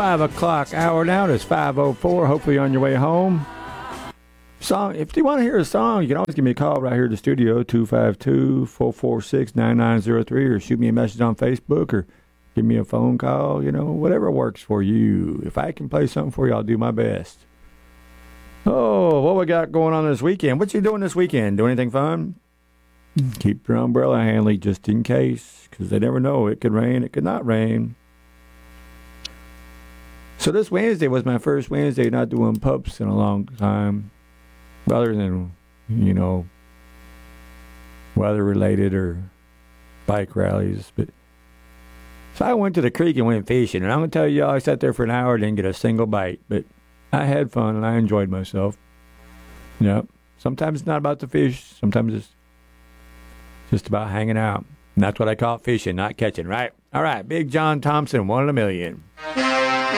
5 o'clock hour now. It's 5:04. Hopefully you're on your way home. Song. If you want to hear a song, you can always give me a call right here at the studio, 252-446-9903, or shoot me a message on Facebook, or give me a phone call, whatever works for you. If I can play something for you, I'll do my best. Oh, what we got going on this weekend? What you doing this weekend? Do anything fun? Keep your umbrella handy just in case, because they never know. It could rain, it could not rain. So this Wednesday was my first Wednesday not doing pups in a long time, other than, weather-related or bike rallies. But so I went to the creek and went fishing, and I'm going to tell you, I sat there for an hour, didn't get a single bite, but I had fun, and I enjoyed myself. Yep. Sometimes it's not about the fish. Sometimes it's just about hanging out. And that's what I call fishing, not catching, right? All right, Big John Thompson, 1 in a million.